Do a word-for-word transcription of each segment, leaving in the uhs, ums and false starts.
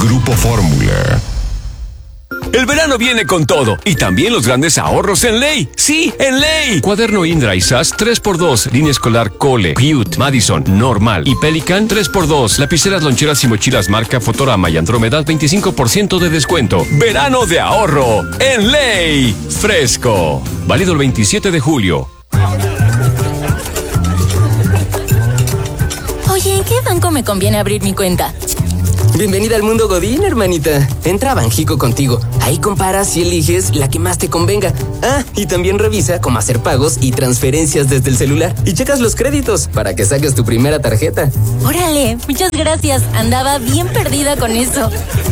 Grupo Fórmula. El verano viene con todo y también los grandes ahorros en Ley. ¡Sí, en Ley! Cuaderno Indra y S A S tres por dos, línea escolar Cole, Cute, Madison, Normal y Pelican tres por dos, lapiceras, loncheras y mochilas marca Fotorama y Andrómeda veinticinco por ciento de descuento. Verano de ahorro en Ley. Fresco. Válido el veintisiete de julio. Oye, ¿en qué banco me conviene abrir mi cuenta? Bienvenida al mundo Godín, hermanita. Entra a Banjico contigo. Ahí comparas y eliges la que más te convenga. Ah, y también revisa cómo hacer pagos y transferencias desde el celular. Y checas los créditos para que saques tu primera tarjeta. Órale, muchas gracias. Andaba bien perdida con eso.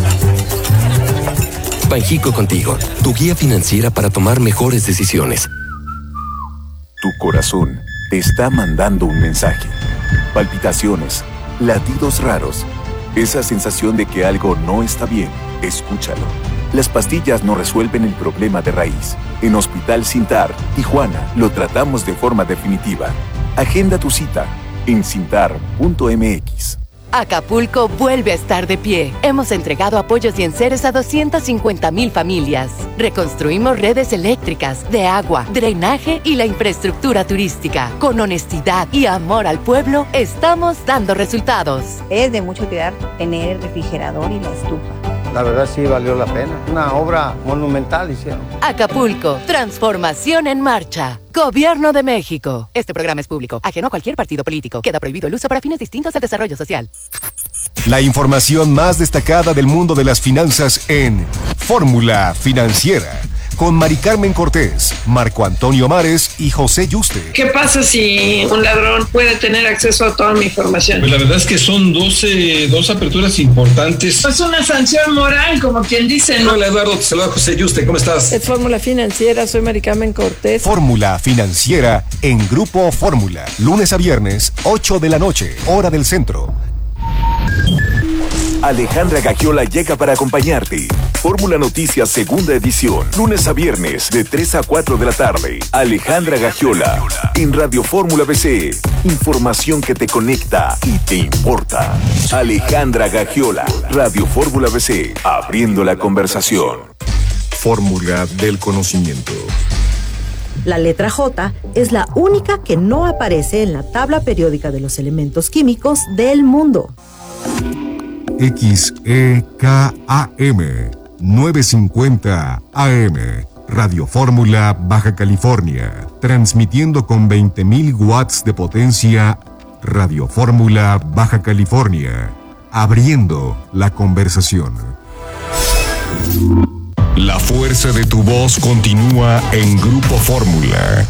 Banjico contigo, tu guía financiera para tomar mejores decisiones. Tu corazón te está mandando un mensaje. Palpitaciones, latidos raros. Esa sensación de que algo no está bien, escúchalo. Las pastillas no resuelven el problema de raíz. En Hospital Sintar, Tijuana, lo tratamos de forma definitiva. Agenda tu cita en sintar punto m x. Acapulco vuelve a estar de pie. Hemos entregado apoyos y enseres a doscientas cincuenta mil familias. Reconstruimos redes eléctricas, de agua, drenaje y la infraestructura turística. Con honestidad y amor al pueblo, estamos dando resultados. Es de mucho cuidar tener el refrigerador y la estufa. La verdad sí valió la pena. Una obra monumental hicieron. Acapulco, transformación en marcha. Gobierno de México. Este programa es público, ajeno a cualquier partido político. Queda prohibido el uso para fines distintos al desarrollo social. La información más destacada del mundo de las finanzas en Fórmula Financiera. Con Mari Carmen Cortés, Marco Antonio Mares y José Yuste. ¿Qué pasa si un ladrón puede tener acceso a toda mi información? Pues la verdad es que son doce, dos aperturas importantes. Es una sanción moral, como quien dice, ¿no? Hola Eduardo, te saluda José Yuste, ¿cómo estás? Es Fórmula Financiera, soy Mari Carmen Cortés. Fórmula Financiera en Grupo Fórmula. Lunes a viernes, ocho de la noche, hora del centro. Alejandra Gagiola llega para acompañarte. Fórmula Noticias segunda edición, lunes a viernes de tres a cuatro de la tarde. Alejandra Gagiola en Radio Fórmula B C. Información que te conecta y te importa. Alejandra Gagiola, Radio Fórmula B C, abriendo la conversación. Fórmula del conocimiento. La letra J es la única que no aparece en la tabla periódica de los elementos químicos del mundo. X E K A M novecientos cincuenta A M Radio Fórmula Baja California, transmitiendo con veinte mil watts de potencia. Radio Fórmula Baja California, abriendo la conversación. La fuerza de tu voz continúa en Grupo Fórmula.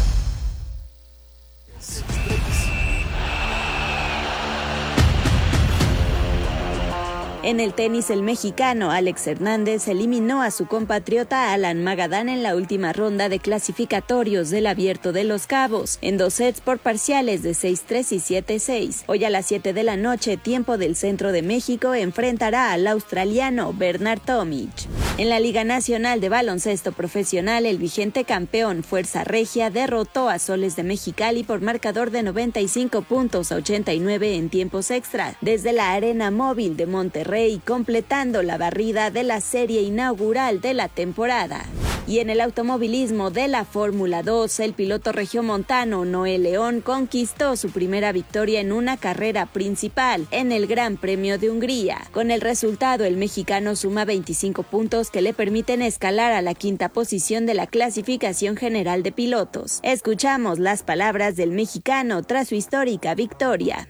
En el tenis, el mexicano Alex Hernández eliminó a su compatriota Alan Magadán en la última ronda de clasificatorios del Abierto de Los Cabos, en dos sets por parciales de seis tres y siete seis. Hoy a las siete de la noche, tiempo del centro de México, enfrentará al australiano Bernard Tomic. En la Liga Nacional de Baloncesto Profesional, el vigente campeón Fuerza Regia derrotó a Soles de Mexicali por marcador de noventa y cinco puntos a ochenta y nueve en tiempos extra, desde la Arena Móvil de Monterrey, completando la barrida de la serie inaugural de la temporada. Y en el automovilismo de la Fórmula dos, el piloto regiomontano Noé León conquistó su primera victoria en una carrera principal en el Gran Premio de Hungría. Con el resultado, el mexicano suma veinticinco puntos que le permiten escalar a la quinta posición de la clasificación general de pilotos. Escuchamos las palabras del mexicano tras su histórica victoria.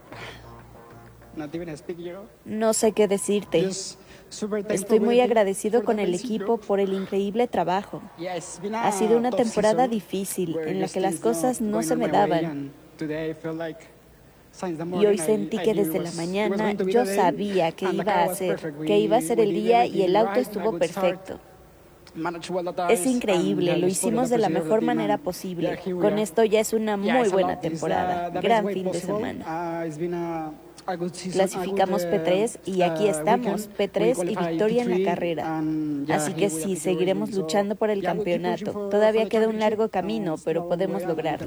No sé qué decirte. Estoy muy agradecido con el equipo por el increíble trabajo. Ha sido una temporada difícil en la que las cosas no se me daban. Y hoy sentí que desde la mañana yo sabía que iba a ser, que iba a ser el día y el auto estuvo perfecto. Es increíble, lo hicimos de la mejor manera posible. Con esto ya es una muy buena temporada. Gran fin de semana. Clasificamos P tres y aquí estamos, P tres y victoria en la carrera. Así que sí, seguiremos luchando por el campeonato. Todavía queda un largo camino, pero podemos lograrlo.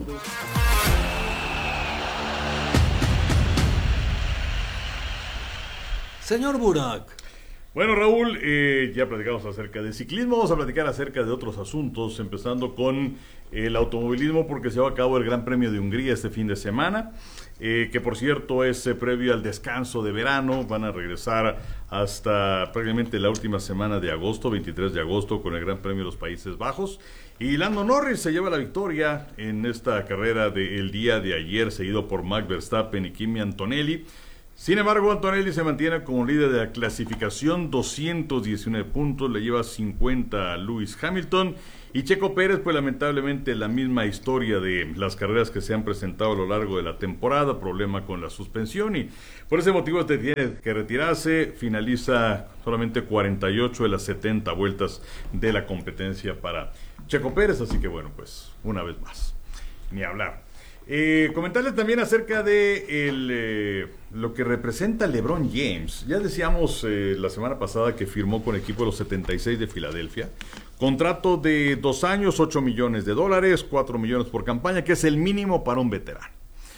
Señor Burak, Bueno, Raúl, eh, ya platicamos acerca de ciclismo, vamos a platicar acerca de otros asuntos, empezando con el automovilismo, porque se va a cabo el Gran Premio de Hungría este fin de semana, eh, que por cierto es eh, previo al descanso de verano. Van a regresar hasta prácticamente la última semana de agosto, veintitrés de agosto, con el Gran Premio de los Países Bajos. Y Lando Norris se lleva la victoria en esta carrera del día de ayer, seguido por Max Verstappen y Kimi Antonelli. Sin embargo, Antonelli se mantiene como líder de la clasificación, doscientos diecinueve puntos, le lleva cincuenta a Lewis Hamilton. Y Checo Pérez, pues lamentablemente la misma historia de las carreras que se han presentado a lo largo de la temporada, problema con la suspensión, y por ese motivo te tiene que retirarse. Finaliza solamente cuarenta y ocho de las setenta vueltas de la competencia para Checo Pérez, así que bueno, pues una vez más, ni hablar. Eh, comentarles también acerca de el, eh, lo que representa LeBron James. Ya decíamos eh, la semana pasada que firmó con el equipo de los setenta y seis de Filadelfia, contrato de dos años, ocho millones de dólares, cuatro millones por campaña, que es el mínimo para un veterano.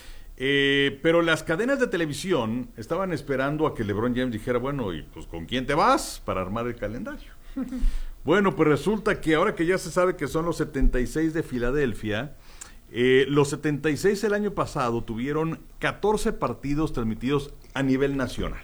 Eh, pero las cadenas de televisión estaban esperando a que LeBron James dijera, bueno, ¿y pues con quién te vas para armar el calendario? Bueno, pues resulta que ahora que ya se sabe que son los setenta y seis de Filadelfia, Eh, los setenta y seis el año pasado tuvieron catorce partidos transmitidos a nivel nacional.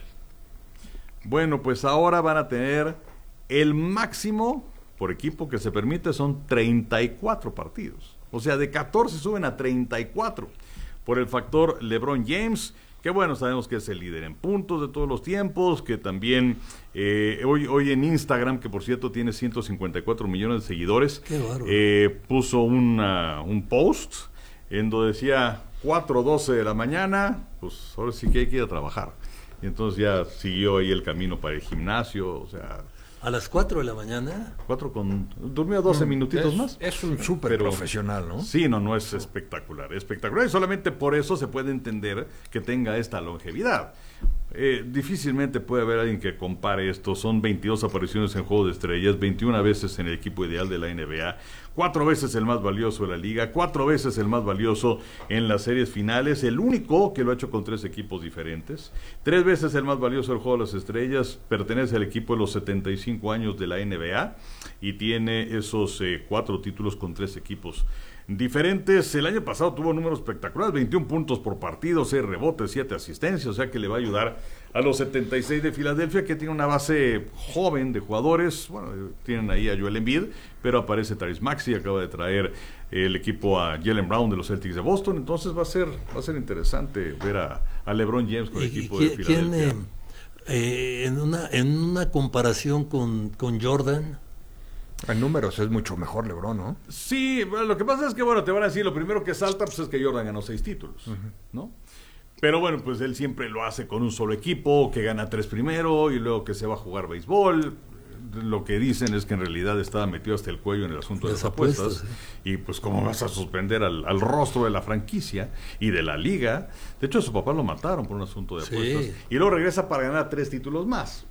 Bueno, pues ahora van a tener el máximo por equipo que se permite, son treinta y cuatro partidos. O sea, de catorce suben a treinta y cuatro por el factor LeBron James, que bueno, sabemos que es el líder en puntos de todos los tiempos, que también eh, hoy, hoy en Instagram, que por cierto tiene ciento cincuenta y cuatro millones de seguidores, eh, puso una, un post en donde decía cuatro doce de la mañana, pues ahora sí que hay que ir a trabajar. Y entonces ya siguió ahí el camino para el gimnasio, o sea... ¿A las cuatro de la mañana? Cuatro con... Durmió doce mm, minutitos es, más. Es un súper profesional, ¿no? Sí, no, no es espectacular. Espectacular y solamente por eso se puede entender que tenga esta longevidad. Eh, difícilmente puede haber alguien que compare esto. Son veintidós apariciones en Juego de Estrellas, veintiuna veces en el equipo ideal de la N B A, cuatro veces el más valioso de la liga, cuatro veces el más valioso en las series finales, el único que lo ha hecho con tres equipos diferentes, tres veces el más valioso del Juego de las Estrellas, pertenece al equipo de los setenta y cinco años de la N B A y tiene esos eh, cuatro títulos con tres equipos diferentes. El año pasado tuvo números espectaculares, veintiún puntos por partido, seis rebotes, siete asistencias, o sea que le va a ayudar a los setenta y seis de Filadelfia, que tiene una base joven de jugadores. Bueno, tienen ahí a Joel Embiid, pero aparece Tyrese Maxey, acaba de traer el equipo a Jaylen Brown de los Celtics de Boston, entonces va a ser va a ser interesante ver a, a LeBron James con el equipo de Filadelfia. ¿Quién, eh, en una en una comparación con, con Jordan? En números es mucho mejor LeBron, ¿no? Sí, bueno, lo que pasa es que, bueno, te van a decir, lo primero que salta pues es que Jordan ganó seis títulos, uh-huh. ¿no? Pero bueno, pues él siempre lo hace con un solo equipo, que gana tres primero y luego que se va a jugar béisbol. Lo que dicen es que en realidad estaba metido hasta el cuello en el asunto de las apuestas, apuestas sí. Y pues cómo vas a suspender al, al rostro de la franquicia y de la liga. De hecho, a su papá lo mataron por un asunto de apuestas, sí. Y luego regresa para ganar tres títulos más.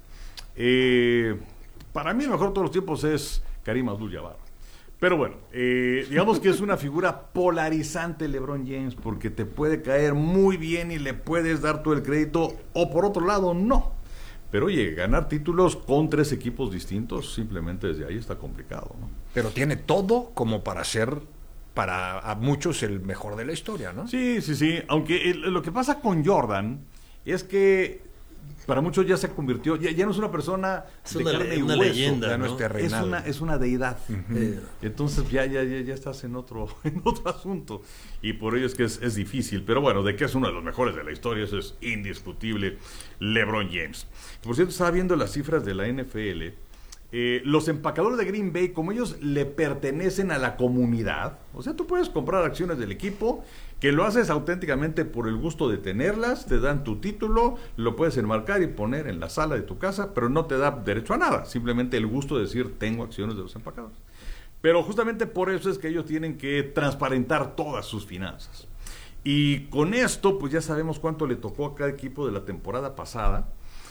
Eh, para mí el mejor de todos los tiempos es Karim Abdul-Jabbar. Pero bueno, eh, digamos que es una figura polarizante LeBron James, porque te puede caer muy bien y le puedes dar todo el crédito, o por otro lado no. Pero oye, ganar títulos con tres equipos distintos, simplemente desde ahí está complicado, ¿no? Pero tiene todo como para ser, para a muchos, el mejor de la historia, ¿no? Sí, sí, sí. Aunque el, lo que pasa con Jordan es que para muchos ya se convirtió, ya, ya no es una persona es de una, carne y una hueso, leyenda, ya ¿no? no es, es una es una deidad. Uh-huh. eh. Entonces ya, ya ya ya estás en otro en otro asunto, y por ello es que es, es difícil. Pero bueno, de que es uno de los mejores de la historia, eso es indiscutible. LeBron James. Por cierto, estaba viendo las cifras de la N F L. Eh, los empacadores de Green Bay, como ellos le pertenecen a la comunidad, o sea, tú puedes comprar acciones del equipo, que lo haces auténticamente por el gusto de tenerlas, te dan tu título, lo puedes enmarcar y poner en la sala de tu casa, pero no te da derecho a nada, simplemente el gusto de decir, tengo acciones de los empacadores. Pero justamente por eso es que ellos tienen que transparentar todas sus finanzas. Y con esto, pues ya sabemos cuánto le tocó a cada equipo de la temporada pasada.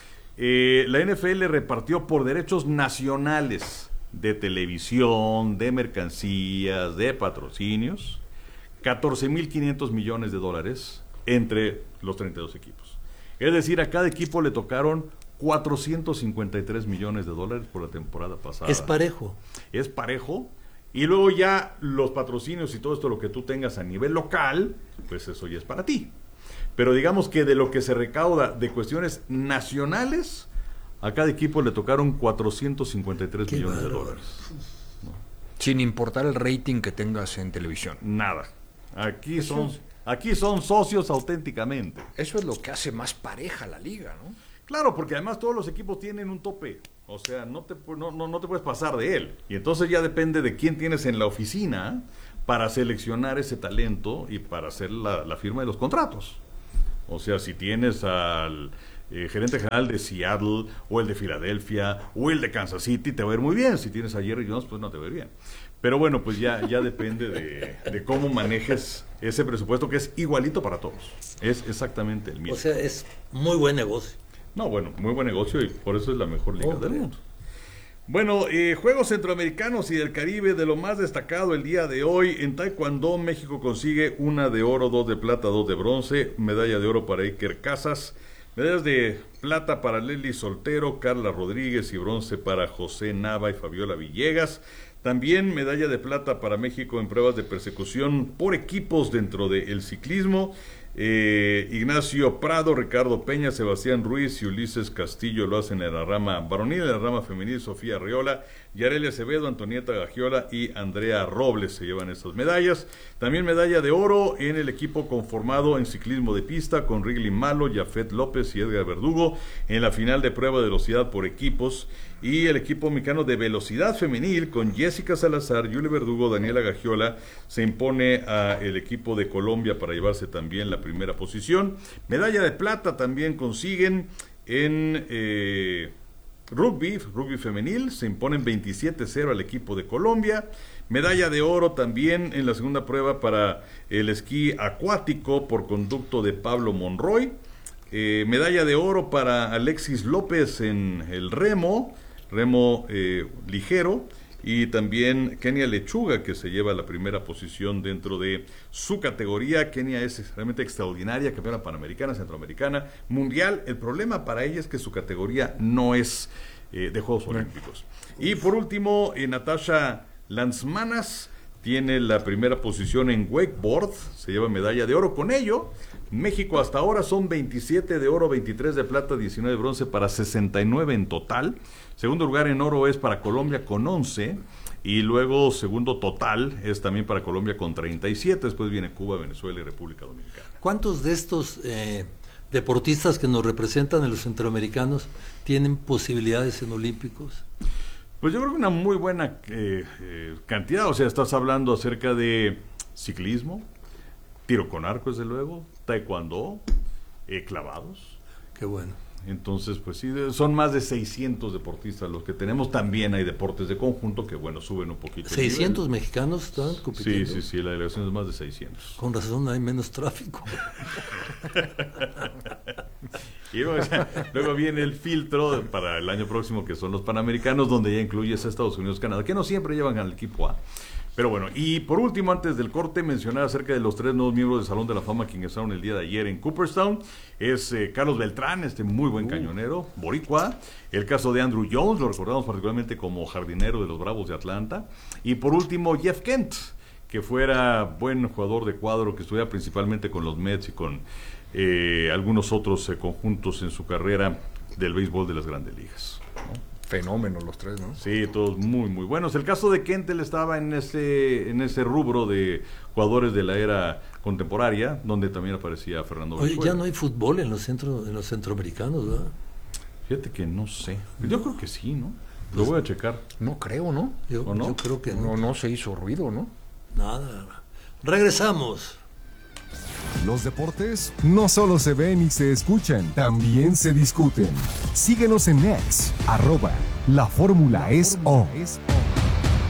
Eh, la N F L repartió por derechos nacionales de televisión, de mercancías, de patrocinios, catorce mil quinientos millones de dólares entre los treinta y dos equipos. Es decir, a cada equipo le tocaron cuatrocientos cincuenta y tres millones de dólares por la temporada pasada. Es parejo. Es parejo. Y luego ya los patrocinios y todo esto, lo que tú tengas a nivel local, pues eso ya es para ti. Pero digamos que de lo que se recauda de cuestiones nacionales, a cada equipo le tocaron cuatrocientos cincuenta y tres Qué millones bárbaro. de dólares. ¿No? Sin importar el rating que tengas en televisión. Nada. Aquí son, aquí son socios auténticamente. Eso es lo que hace más pareja la liga, ¿no? Claro, porque además todos los equipos tienen un tope. O sea, no te, no, no, no te puedes pasar de él. Y entonces ya depende de quién tienes en la oficina para seleccionar ese talento y para hacer la, la firma de los contratos. O sea, si tienes al eh, gerente general de Seattle o el de Filadelfia o el de Kansas City, te va a ir muy bien. Si tienes a Jerry Jones, pues no te va a ir bien. Pero bueno, pues ya, ya depende de, de cómo manejes ese presupuesto, que es igualito para todos. Es exactamente el mismo. O sea, es muy buen negocio. No, bueno, muy buen negocio y por eso es la mejor liga oh, del mundo. Bueno, eh, Juegos Centroamericanos y del Caribe, de lo más destacado el día de hoy, en Taekwondo México consigue una de oro, dos de plata, dos de bronce, medalla de oro para Iker Casas, medallas de plata para Leslie Soltero, Carla Rodríguez y bronce para José Nava y Fabiola Villegas. También medalla de plata para México en pruebas de persecución por equipos dentro del ciclismo. Eh, Ignacio Prado, Ricardo Peña, Sebastián Ruiz y Ulises Castillo lo hacen en la rama varonil. En la rama femenil, Sofía Arriola, Yarelia Acevedo, Antonieta Gagiola y Andrea Robles se llevan estas medallas. También medalla de oro en el equipo conformado en ciclismo de pista con Wrigley Malo, Jafet López y Edgar Verdugo en la final de prueba de velocidad por equipos. Y el equipo mexicano de velocidad femenil con Jessica Salazar, Yuli Verdugo, Daniela Gagiola se impone a el equipo de Colombia para llevarse también la primera posición. Medalla de plata también consiguen en eh, rugby, rugby femenil, se imponen veintisiete cero al equipo de Colombia. Medalla de oro también en la segunda prueba para el esquí acuático por conducto de Pablo Monroy. Eh, medalla de oro para Alexis López en el remo, remo eh, ligero, y también Kenia Lechuga, que se lleva la primera posición dentro de su categoría. Kenia es realmente extraordinaria, campeona panamericana, centroamericana, mundial. El problema para ella es que su categoría no es eh, de Juegos Olímpicos. Y por último, eh, Natasha Lanzmanas tiene la primera posición en wakeboard, se lleva medalla de oro. Con ello, México hasta ahora son veintisiete de oro, veintitrés de plata, diecinueve de bronce para sesenta y nueve en total. Segundo lugar en oro es para Colombia con once y luego segundo total es también para Colombia con treinta y siete. Después viene Cuba, Venezuela y República Dominicana. ¿Cuántos de estos eh, deportistas que nos representan en los centroamericanos tienen posibilidades en olímpicos? Pues yo creo que una muy buena eh, eh, cantidad. O sea, estás hablando acerca de ciclismo, tiro con arco, desde luego, taekwondo, eh, clavados. Qué bueno. Entonces, pues sí, son más de seiscientos deportistas los que tenemos. También hay deportes de conjunto que, bueno, suben un poquito. ¿seiscientos mexicanos están compitiendo? Sí, sí, sí, la delegación es más de seiscientos. Con razón hay menos tráfico. Y luego, o sea, luego viene el filtro para el año próximo, que son los Panamericanos, donde ya incluyes a Estados Unidos, Canadá, que no siempre llevan al equipo A. Pero bueno, y por último, antes del corte, mencionar acerca de los tres nuevos miembros del Salón de la Fama que ingresaron el día de ayer en Cooperstown. Es eh, Carlos Beltrán, este muy buen uh. cañonero, boricua. El caso de Andrew Jones, lo recordamos particularmente como jardinero de los Bravos de Atlanta. Y por último, Jeff Kent, que fuera buen jugador de cuadro, que estudiaba principalmente con los Mets y con eh, algunos otros eh, conjuntos en su carrera del béisbol de las Grandes Ligas, ¿no? Fenómenos los tres, ¿no? Sí, todos muy, muy buenos. El caso de Kent, él estaba en ese, en ese rubro de jugadores de la era contemporánea, donde también aparecía Fernando Oye, Venezuela. Ya no hay fútbol en los centro, en los centroamericanos, ¿verdad? Fíjate que no sé. Yo creo que sí, ¿no? Lo voy a checar. No creo, ¿no? Yo, ¿O no? yo creo que no. no. No se hizo ruido, ¿no? Nada. Regresamos. Los deportes no solo se ven y se escuchan, también se discuten. Síguenos en X, arroba La Fórmula es O.